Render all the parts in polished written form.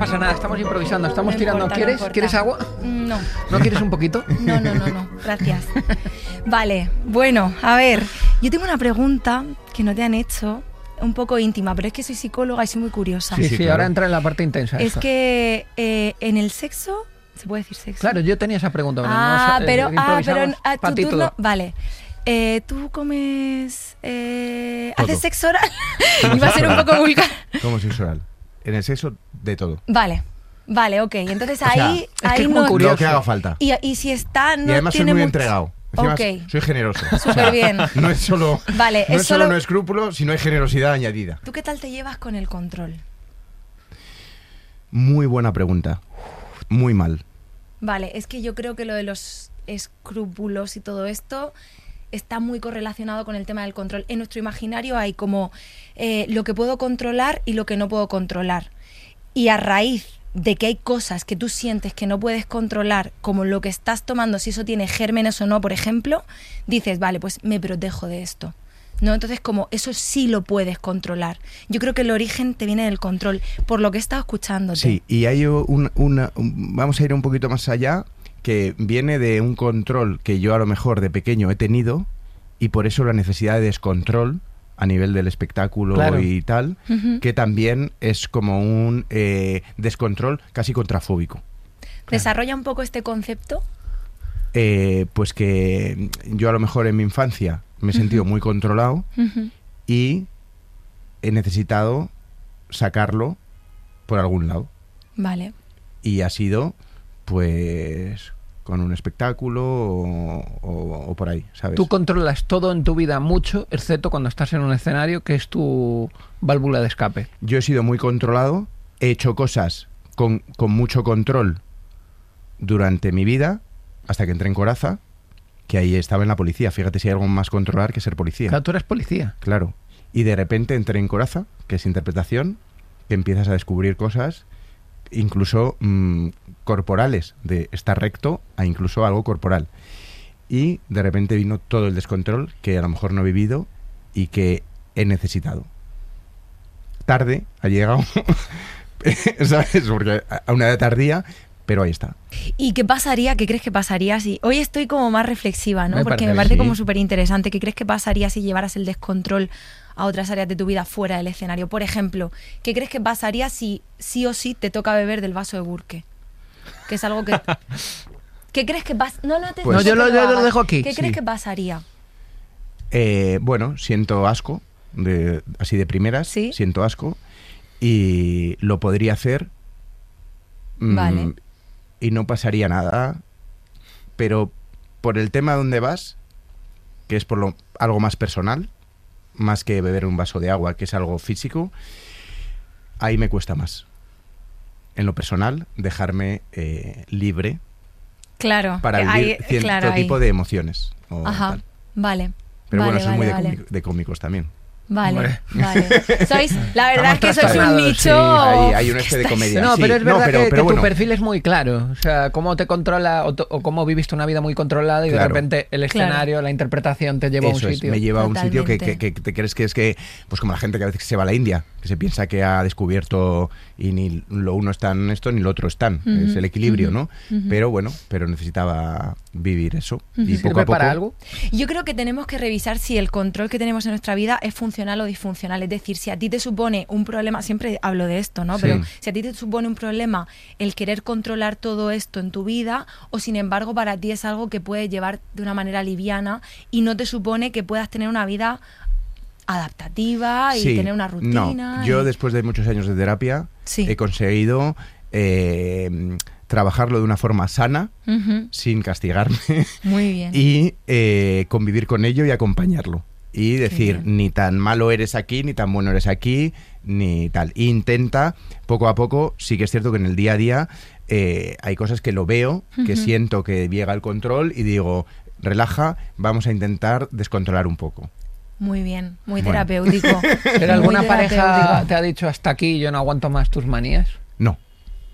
pasa nada, estamos improvisando, estamos No tirando. importa, ¿Quieres? no importa. ¿Quieres agua? No. ¿No quieres un poquito? No, gracias. Vale, bueno, a ver, yo tengo una pregunta que no te han hecho, un poco íntima, pero es que soy psicóloga y soy muy curiosa. Sí, claro. ahora entra en la parte intensa. Es esto. que en el sexo, ¿se puede decir sexo? Claro, yo tenía esa pregunta. Pero improvisamos pa' tu ti turno, todo. vale. ¿Tú comes, Todo. haces sexo oral? Iba a ser un poco vulgar. ¿Cómo sexo oral? En el sexo, de todo. Vale, ok. Entonces O sea, ahí, es que ahí es muy no. curioso. Lo que haga falta. Y si está, no y además soy tiene muy mucho- entregado. Encima Ok. soy generoso. Súper bien. No es solo, Vale, no es es solo solo- no escrúpulo, sino hay generosidad añadida. ¿Tú qué tal te llevas con el control? Muy buena pregunta. Muy mal. Vale, es que yo creo que lo de los escrúpulos y todo esto está muy correlacionado con el tema del control. En nuestro imaginario hay como lo que puedo controlar y lo que no puedo controlar. Y a raíz de que hay cosas que tú sientes que no puedes controlar, como lo que estás tomando, si eso tiene gérmenes o no, por ejemplo, dices, vale, pues me protejo de esto. ¿No? Entonces, como eso sí lo puedes controlar. Yo creo que el origen te viene del control, por lo que he estado escuchándote. Sí, y hay vamos a ir un poquito más allá, que viene de un control que yo a lo mejor de pequeño he tenido, y por eso la necesidad de descontrol a nivel del espectáculo Claro. y tal, Ujú. que también es como un descontrol casi contrafóbico. Desarrolla un poco este concepto. Pues que yo a lo mejor en mi infancia me he sentido muy controlado Ujú. y he necesitado sacarlo por algún lado. Vale. Y ha sido, pues, con un espectáculo o por ahí, ¿sabes? Tú controlas todo en tu vida mucho, excepto cuando estás en un escenario, que es tu válvula de escape. Yo he sido muy controlado, he hecho cosas con mucho control durante mi vida, hasta que entré en Coraza, que ahí estaba en la policía. Fíjate si hay algo más controlar que ser policía. Claro, tú eres policía. Claro. Y de repente entré en Coraza, que es interpretación, que empiezas a descubrir cosas, incluso corporales, de estar recto a incluso algo corporal. Y de repente vino todo el descontrol que a lo mejor no he vivido y que he necesitado. Tarde ha llegado, ¿sabes? Porque a una edad tardía, pero ahí está. ¿Y qué pasaría, qué crees que pasaría si... Hoy estoy como más reflexiva, ¿no? Me Porque parece me bien, parece sí. como súper interesante. ¿Qué crees que pasaría si llevaras el descontrol a otras áreas de tu vida fuera del escenario? Por ejemplo, ¿qué crees que pasaría si sí o sí te toca beber del vaso de Burke? Que es algo que... ¿Qué crees que pasa? No, Pues- No, yo lo hagas. dejo aquí. ¿Qué crees Sí. que pasaría? Bueno, siento asco, así de primeras, ¿Sí? siento asco, y lo podría hacer Vale. y no pasaría nada, pero por el tema donde vas, que es por algo más personal, más que beber un vaso de agua, que es algo físico, ahí me cuesta más. En lo personal, dejarme libre Claro. para vivir ahí- cierto claro, ahí. tipo de emociones. o Ajá, tal. vale. Pero vale, bueno, soy muy vale. de cómicos también. Vale, Hombre. vale. La verdad es que sois un trastornados, nicho... sí, hay un que este de estáis- comedia. No, sí, pero es verdad que pero tu bueno. perfil es muy claro. O sea, cómo te controla o cómo viviste una vida muy controlada y de Claro. repente el escenario, la interpretación te lleva a un Eso es, sitio. me lleva a un sitio Totalmente. que te crees que es que, pues como la gente que a veces se va a la India, que se piensa que ha descubierto y ni lo uno está en esto ni lo otro está. Ujú, Es el equilibrio, ujú, ¿no? ujú. Pero bueno, pero necesitaba vivir eso. Y ¿Sirve poco a poco. para algo? Yo creo que tenemos que revisar si el control que tenemos en nuestra vida es funcional o disfuncional. Es decir, si a ti te supone un problema, siempre hablo de esto, ¿no? Sí. Pero si a ti te supone un problema el querer controlar todo esto en tu vida, o sin embargo para ti es algo que puedes llevar de una manera liviana y no te supone que puedas tener una vida adaptativa y Sí, tener una rutina. No, yo y- después de muchos años de terapia Sí. he conseguido trabajarlo de una forma sana, Ujú. sin castigarme. Muy bien. Y convivir con ello y acompañarlo. Y decir, bien. ni tan malo eres aquí, ni tan bueno eres aquí, ni tal. Intenta, poco a poco, sí que es cierto que en el día a día hay cosas que lo veo, que Ujú. siento que llega el control y digo, relaja, vamos a intentar descontrolar un poco. Muy bien, muy Bueno. terapéutico. ¿Pero Muy alguna pareja terapéutico. te ha dicho hasta aquí, yo no aguanto más tus manías? No. Vale.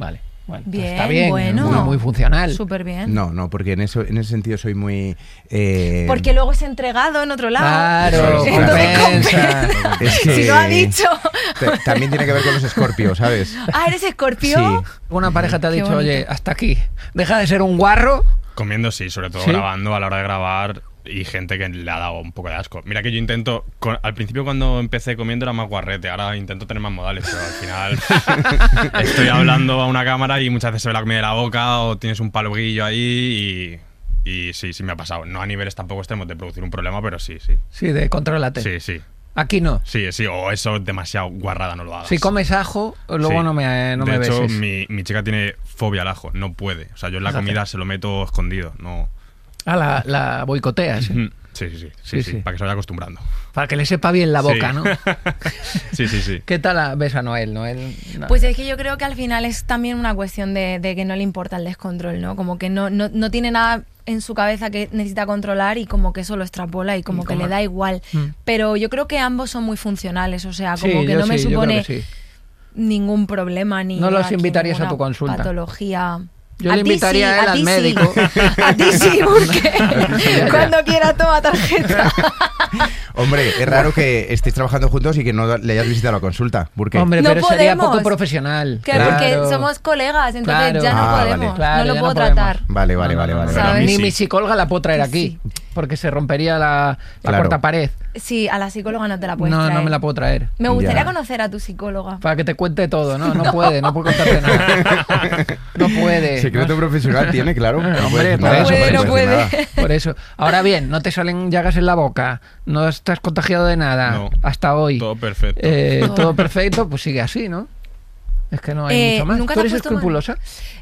Bueno, Bien, está bien, bueno. muy funcional. Súper bien. No, porque en ese sentido soy muy... Porque luego es entregado en otro lado. Claro, Sí, compensa. Es que Si lo ha dicho. También tiene que ver con los escorpios, ¿sabes? Ah, ¿eres escorpio? Sí. Una pareja te ha Qué dicho, bonito. oye, hasta aquí. Deja de ser un guarro. Comiendo sí, sobre todo ¿Sí? grabando, a la hora de grabar, y gente que le ha dado un poco de asco. Mira que yo intento, al principio cuando empecé comiendo era más guarrete, ahora intento tener más modales, pero al final estoy hablando a una cámara y muchas veces se ve la comida de la boca o tienes un palguillo ahí y sí me ha pasado. No a niveles tampoco extremos de producir un problema, pero sí. Sí, de contrólate. Sí. Aquí no. Sí, o eso es demasiado guarrada, no lo hagas. Si comes ajo, luego Sí. no me De hecho, beses. mi chica tiene fobia al ajo, no puede. O sea, yo en la comida se lo meto escondido, no... Ah, la boicoteas, ¿eh? Sí, para que se vaya acostumbrando. Para que le sepa bien la boca, Sí. ¿no? Sí. ¿Qué tal ves a Noel? No. Pues es que yo creo que al final es también una cuestión de que no le importa el descontrol, ¿no? Como que no tiene nada en su cabeza que necesita controlar y como que eso lo extrapola y como que le da igual. Pero yo creo que ambos son muy funcionales, o sea, como Sí, que yo no me sí, yo creo supone que sí. ningún problema ni No los aquí invitarías a ninguna tu consulta. patología. Yo le ti invitaría sí, a él al ti médico. Sí. A ti sí, porque Ya. cuando quiera toma tarjeta. Hombre, es raro que estéis trabajando juntos y que no le hayas visitado la consulta. ¿Por qué? Hombre, No pero sería podemos. poco profesional. Que porque somos colegas, entonces Claro. ya no Ah, vale. podemos, Claro, no lo ya puedo no podemos. tratar. Vale. No, ¿Sabes? Ni Sí. mi psicóloga la puedo traer aquí, porque se rompería la Claro. cuarta pared. Sí, a la psicóloga no te la puedes No, traer. no me la puedo traer. Me gustaría Ya. conocer a tu psicóloga. Para que te cuente todo, ¿no? No puede contarte nada. No puede. Secreto profesional tiene, claro. Hombre, No puede por decir eso, nada, no puede. decir nada. Por eso. Ahora bien, no te salen llagas en la boca, no estás contagiado de nada No. hasta hoy. Todo perfecto. Todo perfecto, pues sigue así, ¿no? Es que no hay mucho más. ¿nunca ¿Tú te has eres puesto mal? escrupulosa?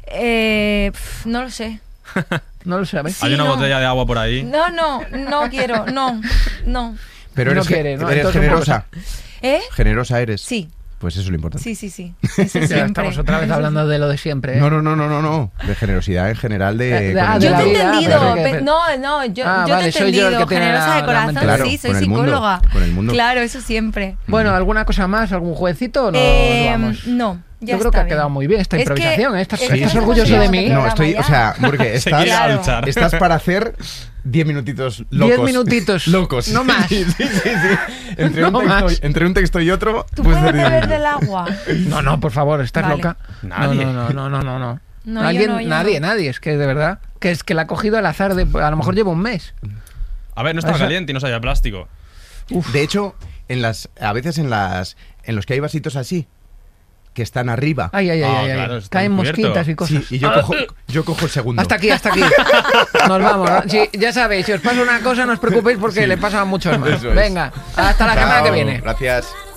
No lo sé. No lo sabes. Sí, Hay una no. botella de agua por ahí. No quiero, no. Pero No eres, quiere, ¿no? eres Entonces, generosa. ¿Eh? Generosa eres. Sí, Pues eso es lo importante. sí. Eso Ya siempre. estamos otra vez hablando de lo de siempre. ¿eh? No. De generosidad en general De con el Yo la te he mundo. vida, entendido. pero que- No, yo te vale, he soy yo el entendido. que tiene Generosa de la corazón, mente. Claro, sí, soy con el mundo, psicóloga. con el mundo. Claro, eso siempre. Bueno, ¿alguna cosa más? ¿Algún jueguecito o no nos vamos? No, ya Yo creo que está ha bien. quedado muy bien esta Es que- improvisación. ¿eh? ¿Estás, es que estás nos orgulloso hemos de mí? liado No, estoy, ya. o sea, porque Se quiere Claro. luchar. estás para hacer 10 minutitos locos. 10 minutitos. Locos. No más. Sí. Entre, No un más. texto, entre un texto y otro, ¿Tú pues puedes de 10 beber del minutos. agua? No, por favor, ¿estás Vale. loca? Nadie. No. No, yo ¿Alguien? no, yo nadie, no. nadie. Es que de verdad. Que es que la ha cogido al azar. A lo mejor lleva un mes. A ver, no estaba Esa- caliente y no sabía plástico. De hecho, a veces en los que hay vasitos así, que están arriba. Ay. claro, está Caen encubierto. mosquitas y cosas. Sí, y yo cojo el segundo. Hasta aquí. Nos vamos. ¿no? Sí, ya sabéis, si os pasa una cosa, no os preocupéis porque le pasa a muchos más. Eso es. Venga, hasta la semana que Chao, viene. Gracias.